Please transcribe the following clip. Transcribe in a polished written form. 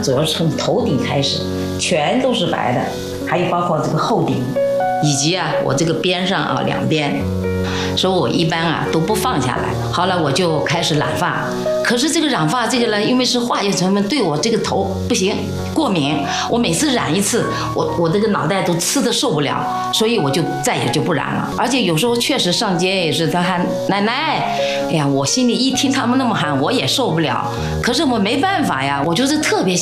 主要是从头顶开始，全都是白的，还有包括这个后顶，以及我这个边上两边，所以我一般都不放下来。好了，我就开始染发。可是这个染发呢，因为是化学成分，对我这个头不行，过敏。我每次染一次，我这个脑袋都刺得受不了，所以我就再也就不染了。而且有时候确实上街也是他喊奶奶，哎呀，我心里一听他们那么喊，我也受不了。可是我没办法呀，我就是特别